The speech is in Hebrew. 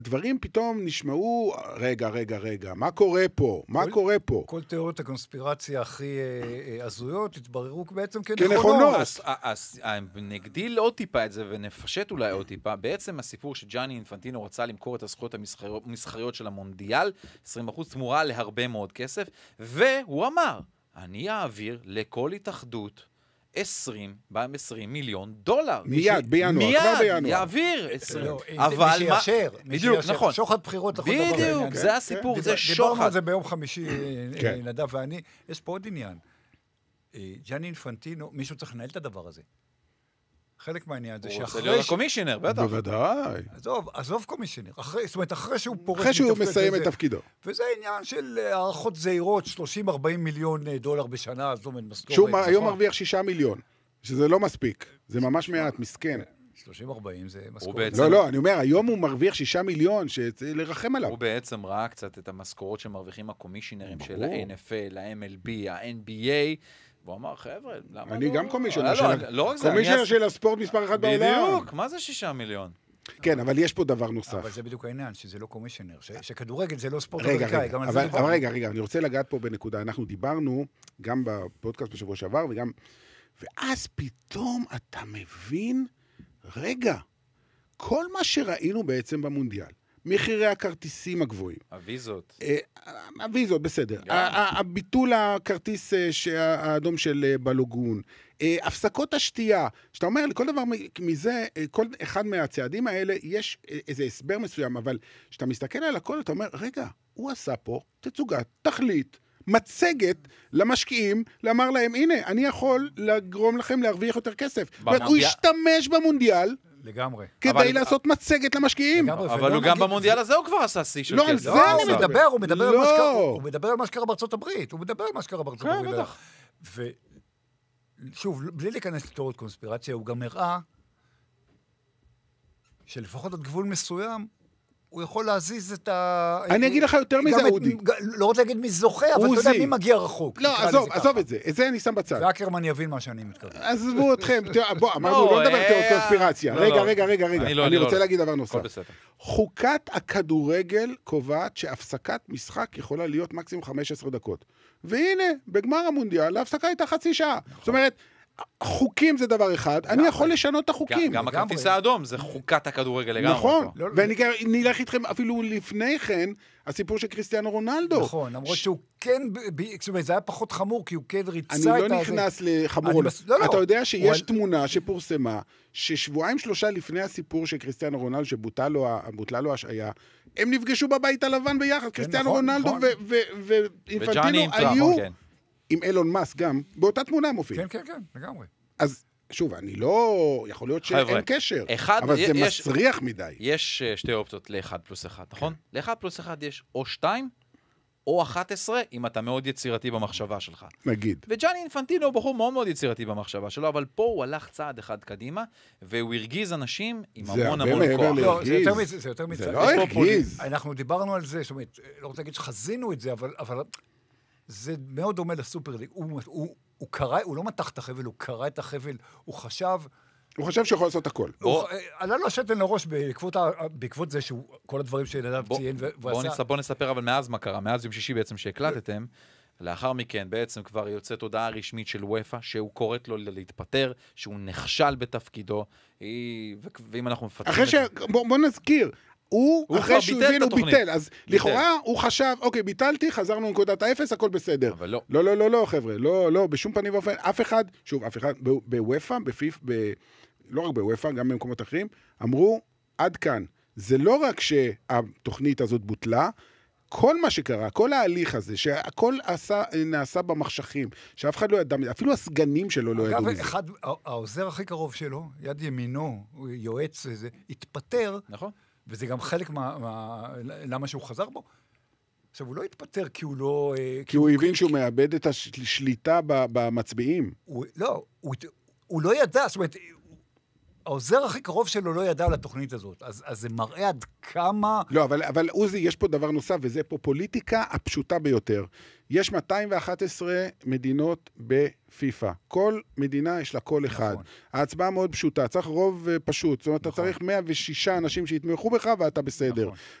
דברים פתאום נשמעו, רגע, מה קורה פה? כל תיאוריות הקונספירציה הכי הזויות התבררו בעצם כנכונות. אז נגדיל עוד טיפה את זה ונפשט אולי עוד טיפה. בעצם הסיפור שג'אני אינפנטינו רצה למכור את הזכויות המסחריות של המונדיאל, 20% תמורה להרבה מאוד כסף, והוא אמר, אני אעביר לכל התאחדות 20 מיליון דולר. מיד, בינואר, כבר בינואר. יעביר 20. אבל מי שיאשר, בדיוק, נכון. שוחד בחירות. בדיוק, זה הסיפור, זה שוחד. דיברנו על זה ביום חמישי, נדב ואני. יש פה עוד עניין. ג'אני אינפנטינו, מישהו צריך לנהל את הדבר הזה. חלק מהעניין זה הוא רוצה להיות הקומישיונר, בטח. בוודאי. עזוב קומישיונר. זאת אומרת, אחרי שהוא פורש... אחרי שהוא מסיים את תפקידו. וזה עניין של הערכות זהירות, 30-40 מיליון דולר בשנה, זאת אומרת, משכורת. שהוא היום מרוויח 6 מיליון, שזה לא מספיק. זה ממש מעט, מסכן. 30-40 זה משכורת. לא, אני אומר, היום הוא מרוויח 6 מיליון, שצריך לרחם עליו. הוא בעצם ראה קצת את המשכורות שמרוויחים הקומישיונרים של ה-NFL, ה-MLB, ה-NBA, והוא אמר, חבר'ה, למה אני גם קומישיונר של הספורט מספר 1 בעולם. בדיוק, מה זה 6 מיליון? כן, אבל יש פה דבר נוסף. אבל זה בדיוק העניין, שזה לא קומישיונר, שכדורגל זה לא ספורט אמריקאי. אבל רגע, אני רוצה לגעת פה בנקודה. אנחנו דיברנו גם בפודקאסט בשבוע שעבר, ואז פתאום אתה מבין, רגע, כל מה שראינו בעצם במונדיאל, מחירי הכרטיסים הגבוהים. הוויזות, בסדר. הביטול הכרטיס האדום של בלוגון. הפסקות השתייה. שאתה אומר, לכל דבר מזה, כל אחד מהצעדים האלה, יש איזה הסבר מסוים, אבל כשאתה מסתכל על הכל, אתה אומר, רגע, הוא עשה פה תצוגת, תכלית, מצגת למשקיעים, לאמר להם, הנה, אני יכול לגרום לכם להרוויח יותר כסף. הוא השתמש במונדיאל, לגמרי. כדי לעשות מצגת למשקיעים. אבל הוא גם במונדיאל הזה הוא כבר עשה סי של כסף. לא, על זה אני מדבר. הוא מדבר על מה שקרה בארצות הברית. כן, בטח. ושוב, בלי להיכנס לתיאוריות קונספירציה, הוא גם הראה שלפחות עד גבול מסוים, הוא יכול להזיז את ה... אני אגיד לך יותר מזה, אודי. לא רוצה להגיד מי זוכה, אבל אתה יודע מי מגיע רחוק. לא, עזוב את זה. את זה אני שם בצד. ואקרמן יבין מה שאני מתכוון. עזבו אתכם. בוא, אמרנו, לא נדבר תיאוריות קונספירציה. רגע. אני רוצה להגיד דבר נוסף. חוקת הכדורגל קובעת שהפסקת משחק יכולה להיות מקסימום 15 דקות. והנה, בגמר המונדיאל, ההפסקה הייתה חצי שעה. זאת אומרת, חוקים זה דבר אחד, אני יכול לשנות את החוקים. גם הכרטיס האדום, זה חוקת הכדורגל לגמרי. נכון, ואני נלך איתכם אפילו לפני כן, הסיפור של קריסטיאנו רונלדו. נכון, למרות שהוא כן, זאת אומרת, זה היה פחות חמור, כי הוא כן ריצה את אני לא נכנס לחמור. אתה יודע שיש תמונה שפורסמה, ששבועיים 3 לפני הסיפור של קריסטיאנו רונלדו, שבוטלה לו השעיה, הם נפגשו בבית הלבן ביחד, קריסטיאנו רונלדו ואינפנטינו היו... עם אילון מאסק גם, באותה תמונה מופיע. כן, לגמרי. אז שוב, אני לא... יכול להיות שאין קשר, אבל זה מסריח מדי. יש 2 אופציות ל-1+1, נכון? ל-1+1 יש או 2, או 11, אם אתה מאוד יצירתי במחשבה שלך. נגיד. וג'אני אינפנטינו הוא בחור מאוד מאוד יצירתי במחשבה שלו, אבל פה הוא הלך צעד אחד קדימה, והוא הרגיז אנשים עם המון כוח. לא, זה יותר מזה, זה יותר מזה. זה לא הרגיז. אנחנו דיברנו על זה, זאת אומרת, לא רוצה להגיד שחזינו את זה, אבל זה מאוד דומה לסופר ליג. הוא קרא, הוא לא מתח את החבל, הוא קרא את החבל, הוא חשב שיכול לעשות הכל. עלה לו השתן לראש בעקבות זה שהוא, כל הדברים שנדב ציין ועשה. בוא נספר אבל מאז מה קרה, מאז יום שישי בעצם שהקלטתם, לאחר מכן בעצם כבר יוצאת הודעה רשמית של וופא, שהוא קוראת לו להתפטר, שהוא נכשל בתפקידו, ואם אנחנו מפתחים... בוא נזכיר, הוא אחרי שהוא הבין, הוא ביטל, אז לכאורה הוא חשב, אוקיי, ביטלתי, חזרנו לנקודת האפס, הכל בסדר. אבל לא. לא, חבר'ה, לא, בשום פנים ואופן, אף אחד, בוופא, לא רק בוופא, גם במקומות אחרים, אמרו, עד כאן, זה לא רק שהתוכנית הזאת בוטלה, כל מה שקרה, כל ההליך הזה, שהכל נעשה במחשכים, שאף אחד לא ידע, אפילו הסגנים שלו לא ידעו מזה. אגב, העוזר הכי קרוב שלו, יד ימינו, יועץ, התפטר, נכון. וזה גם חלק למה שהוא חזר בו. עכשיו, הוא לא התפטר כי הוא לא... כי הוא הבין שהוא מאבד את השליטה במצביעים. לא, הוא לא ידע, זאת אומרת, העוזר הכי קרוב שלו לא ידע על התוכנית הזאת, אז זה מראה עד כמה... לא, אבל עוזי, יש פה דבר נוסף, וזה פה פוליטיקה הפשוטה ביותר. יש 211 מדינות בפיפה. כל מדינה יש לה קול אחד. ההצבעה מאוד פשוטה, צריך רוב פשוט. זאת אומרת, אתה צריך 106 אנשים שיתמכו בך ואתה בסדר.